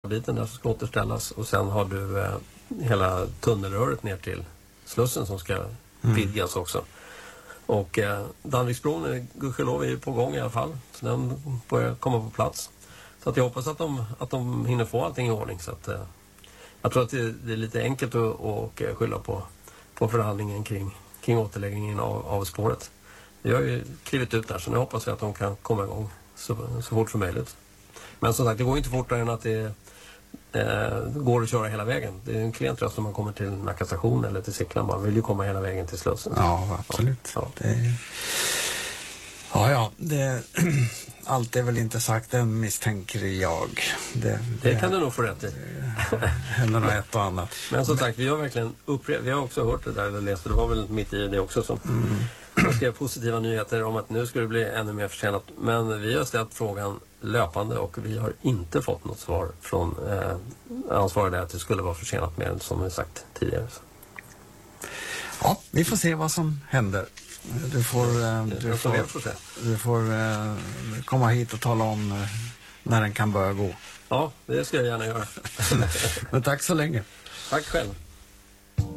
biten där som ska återställas och sen har du hela tunnelröret ner till Slussen som ska vidgas också. Och Danviksbron är gudskelov är på gång i alla fall. Så den börjar komma på plats. Så att jag hoppas att de hinner få allting i ordning. Så att, jag tror att det är lite enkelt att skylla på förhandlingen kring återläggningen av spåret. Vi har ju klivit ut där så nu hoppas jag att de kan komma igång så fort som möjligt. Men som sagt, det går inte fortare än att det går att köra hela vägen. Det är en klen tröst när man kommer till Nacka station eller till Sickla. Man vill ju komma hela vägen till Slussen. Ja, absolut. Ja. Allt är väl inte sagt, det misstänker jag. Det kan du nog få rätt i. Händer nog ett och annat. Men som sagt, vi har verkligen vi har också hört det där eller läst, det var väl mitt i det också som jag skrev positiva nyheter om att nu skulle det bli ännu mer försenat. Men vi har ställt frågan löpande och vi har inte fått något svar från ansvariga att det skulle vara försenat mer än som vi sagt tidigare. Ja, vi får se vad som händer. Du får komma hit och tala om när den kan börja gå. Ja, det ska jag gärna göra. Men tack så länge. Tack själv.